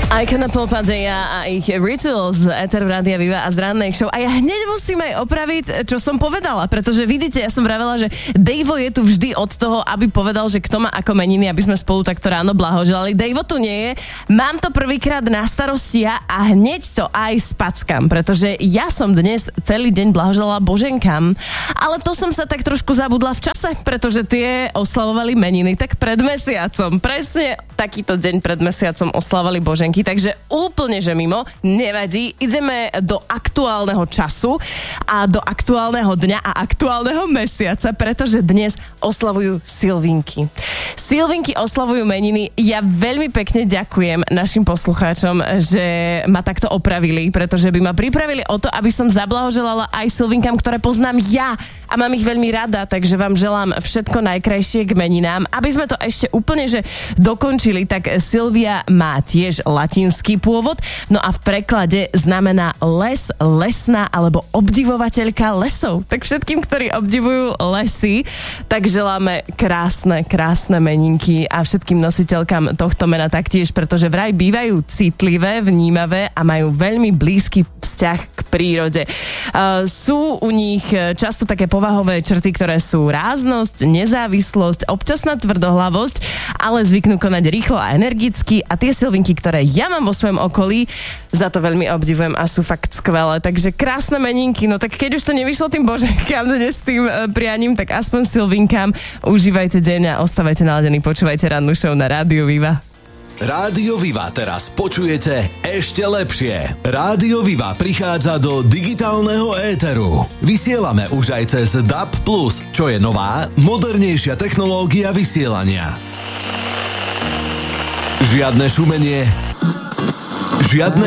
Icona Popadea a ich Rituals z Eteru Rádia Viva a z rannej show. A ja hneď musím aj opraviť, čo som povedala, pretože vidíte, ja som vravela, že Dejvo je tu vždy od toho, aby povedal, že kto má ako meniny, aby sme spolu takto ráno blahoželali. Dejvo tu nie je. Mám to prvýkrát na starosti a hneď to aj spackam, pretože ja som dnes celý deň blahoželala Boženkám, ale to som sa tak trošku zabudla v čase, pretože tie oslavovali meniny tak pred mesiacom. Presne takýto deň pred mesiacom oslavovali Boženky. Takže úplne, že mimo, nevadí. Ideme do aktuálneho času a do aktuálneho dňa a aktuálneho mesiaca, pretože dnes oslavujú Silvinky. Silvinky oslavujú meniny. Ja veľmi pekne ďakujem našim poslucháčom, že ma takto opravili, pretože by ma pripravili o to, aby som zablahoželala aj Silvinkám, ktoré poznám ja a mám ich veľmi rada, takže vám želám všetko najkrajšie k meninám. Aby sme to ešte úplne že dokončili, tak Silvia má tiež latinský pôvod, no a v preklade znamená les, lesná alebo obdivovateľka lesov. Tak všetkým, ktorí obdivujú lesy, tak želáme krásne meninky a všetkým nositeľkám tohto mena taktiež, pretože vraj bývajú citlivé, vnímavé a majú veľmi blízky vzťah k prírode. Sú u nich často také povahové črty, ktoré sú ráznosť, nezávislosť, občasná tvrdohlavosť, ale zvyknú konať rýchlo a energicky a tie Silvinky, ktoré ja mám vo svojom okolí, za to veľmi obdivujem a sú fakt skvelé. Takže krásne meninky, no tak keď už to nevyšlo tým Boženkám dnes s tým prianím, tak aspoň Silvinkám užívajte deň a ostávajte naladení, počúvajte rannú show na Rádiu Viva. Rádio Viva teraz počujete ešte lepšie. Rádio Viva prichádza do digitálneho éteru. Vysielame už aj cez DAB+, čo je nová, modernejšia technológia vysielania. Žiadne šumenie, žiadne